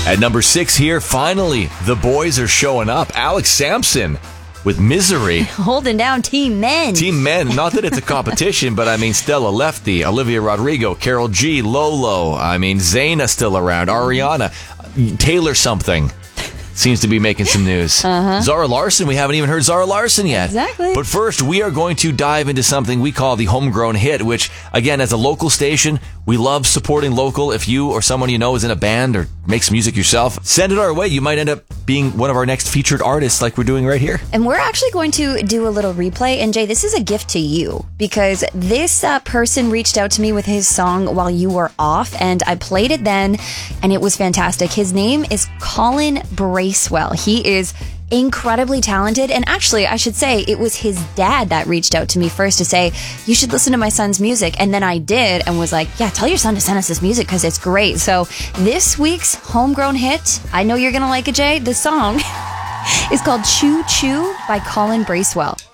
At number 6 here, finally, the boys are showing up. Alex Sampson with Misery. Holding down Team Men. Team Men, not that it's a competition, but I mean, Stella Lefty, Olivia Rodrigo, Carol G, Lolo, I mean, Zayn still around, Ariana, Taylor something. Seems to be making some news. Zara Larsson, we haven't even heard Zara Larsson yet. Exactly. But first, we are going to dive into something we call the Homegrown Hit, which, again, as a local station, we love supporting local. If you or someone you know is in a band or makes music yourself, send it our way. You might end up being one of our next featured artists like we're doing right here. And we're actually going to do a little replay. And Jay, this is a gift to you because this person reached out to me with his song while you were off, and I played it then, and it was fantastic. His name is Colin Bracewell. He is incredibly talented, and actually I should say it was his dad that reached out to me first to say you should listen to my son's music, and then I did and was like, yeah, tell your son to send us this music because it's great. So this week's Homegrown Hit, I know you're gonna like it, Jay. The song is called Choo Choo by Colin Bracewell.